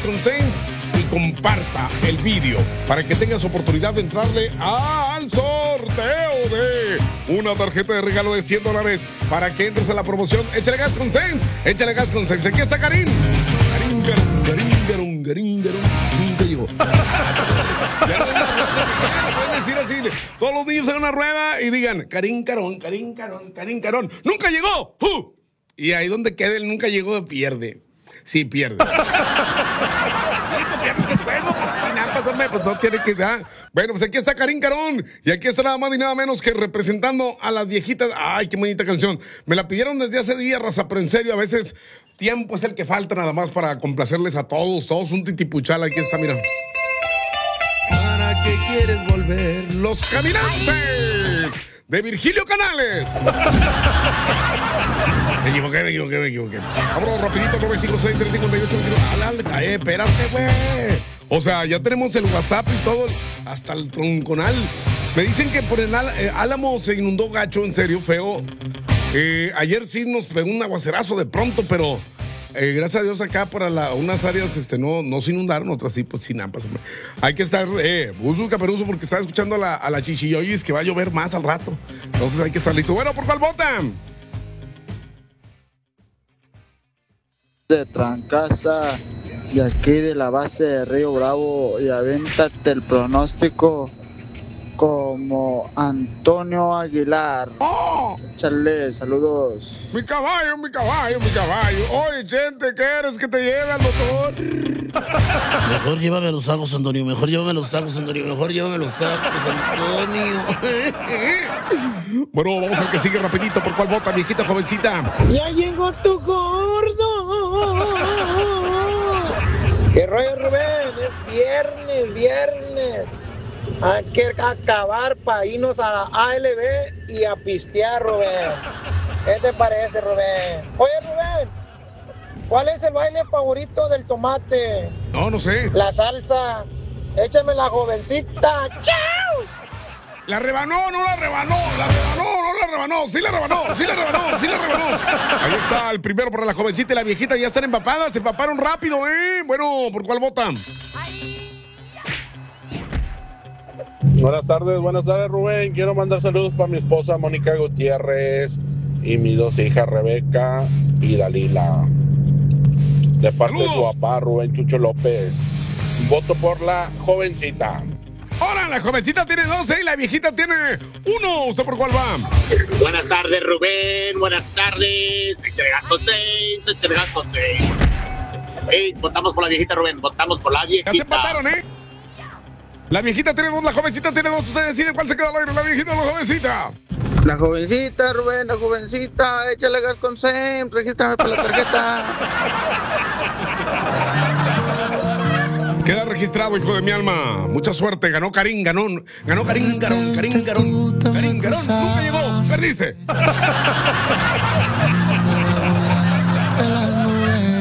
con Sainz y comparta el vídeo para que tengas oportunidad de entrarle al sorteo de una tarjeta de regalo de $100 para que entres a la promoción. Échale gas con Sainz, échale gas con Sainz. Aquí está Karim. Karim, nunca llegó. Pueden decir así, todos los niños en una rueda y digan, Karim Carón, nunca llegó. Y ahí donde quede el nunca llegó, pierde. Sí, pierde. Pues no tiene que dar. Bueno, pues aquí está Karim Carón y aquí está nada más y nada menos que representando a las viejitas. Ay, qué bonita canción. Me la pidieron desde hace días, raza, pero en serio, a veces tiempo es el que falta nada más para complacerles a todos un titipuchal. Aquí está, mira. ¿Para qué quieres volver? Los Caminantes de Virgilio Canales. Me equivoqué. Vámonos rapidito, 956-358. Espérate, güey. O sea, ya tenemos el WhatsApp y todo, hasta el tronconal. Me dicen que por el Álamo se inundó gacho, en serio, feo. Ayer sí nos pegó un aguacerazo de pronto, pero gracias a Dios acá para unas áreas no se inundaron, otras sí, pues sin ampas. Hay que estar buzo caperuso porque estaba escuchando a la chichilloyis que va a llover más al rato. Entonces hay que estar listo. Bueno, ¿por cuál votan? De Trancasa, de aquí de la base de Río Bravo, y avéntate el pronóstico como Antonio Aguilar. ¡Oh! Échale, saludos. Mi caballo. Oye, gente, ¿qué eres que te lleve al doctor? Mejor llévame los tacos, Antonio. Bueno, vamos al que sigue rapidito. ¿Por cuál vota, viejita jovencita? ¡Ya llegó tu gordo! ¡Qué rollo, Rubén! Es viernes. Hay que acabar para irnos a la ALB y a pistear, Rubén. ¿Qué te parece, Rubén? Oye, Rubén, ¿cuál es el baile favorito del tomate? No sé. La salsa. Échame la jovencita. ¡Chao! ¿La rebanó? ¿No la rebanó? Sí la rebanó. Ahí está el primero para la jovencita y la viejita. Ya están empapadas, se empaparon rápido, ¿eh? Bueno, ¿por cuál votan? Buenas tardes, Rubén. Quiero mandar saludos para mi esposa Mónica Gutiérrez y mis dos hijas Rebeca y Dalila. De parte de su papá Rubén Chucho López. Voto por la jovencita. Ahora, la jovencita tiene 12 y la viejita tiene 1. ¿Usted por cuál va? Buenas tardes, Rubén. Buenas tardes. Entregas con 6. Hey, votamos por la viejita, Rubén. Votamos por la viejita. Ya se empataron, ¿eh? La viejita tiene 2, la jovencita tiene 2. Usted decide cuál se queda al aire, la viejita o la jovencita. La jovencita, Rubén, échale gas con SEM, regístrame para la tarjeta. Queda registrado, hijo de mi alma. Mucha suerte, ganó Karim Carón. Nunca llegó, perdiste.